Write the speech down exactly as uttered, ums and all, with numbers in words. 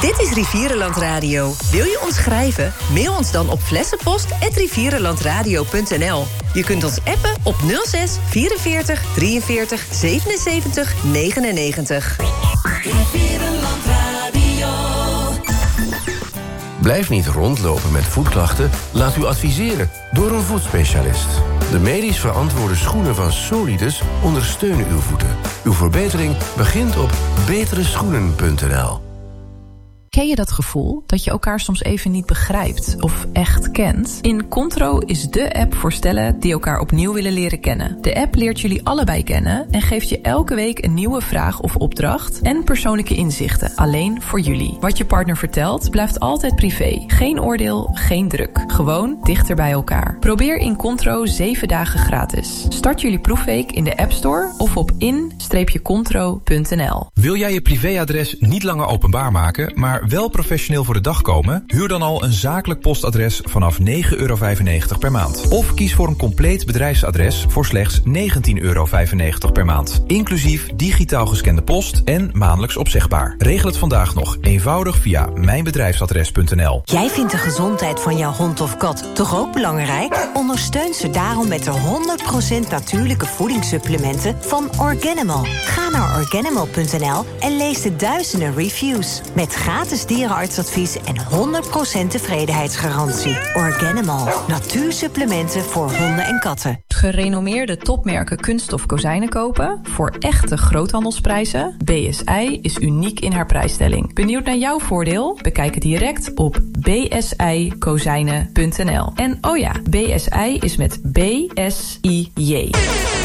Dit is Rivierenland Radio. Wil je ons schrijven? Mail ons dan op flessenpost at rivierenlandradio punt n l. Je kunt ons appen op nul zes vierenveertig drieënveertig zevenenzeventig negenennegentig. Rivierenland Radio. Blijf niet rondlopen met voetklachten. Laat u adviseren door een voetspecialist. De medisch verantwoorde schoenen van Solidus ondersteunen uw voeten. Uw verbetering begint op betere schoenen punt n l. Ken je dat gevoel dat je elkaar soms even niet begrijpt of echt kent? Incontro is dé app voor stellen die elkaar opnieuw willen leren kennen. De app leert jullie allebei kennen en geeft je elke week een nieuwe vraag of opdracht en persoonlijke inzichten, alleen voor jullie. Wat je partner vertelt blijft altijd privé. Geen oordeel, geen druk. Gewoon dichter bij elkaar. Probeer Incontro zeven dagen gratis. Start jullie proefweek in de App Store of op in dash contro punt n l. Wil jij je privéadres niet langer openbaar maken, maar wel professioneel voor de dag komen? Huur dan al een zakelijk postadres vanaf negen euro vijfennegentig per maand. Of kies voor een compleet bedrijfsadres voor slechts negentien euro vijfennegentig per maand. Inclusief digitaal gescande post en maandelijks opzegbaar. Regel het vandaag nog eenvoudig via mijnbedrijfsadres punt n l. Jij vindt de gezondheid van jouw hond of kat toch ook belangrijk? Ondersteun ze daarom met de honderd procent natuurlijke voedingssupplementen van Organimal. Ga naar organimal punt n l en lees de duizenden reviews. Met gratis dierenartsadvies en honderd procent tevredenheidsgarantie. Organimal. Natuursupplementen voor honden en katten. Gerenommeerde topmerken kunststof kozijnen kopen voor echte groothandelsprijzen? B S I is uniek in haar prijsstelling. Benieuwd naar jouw voordeel? Bekijk het direct op b s i kozijnen punt n l. En oh ja, B S I is met B S I J.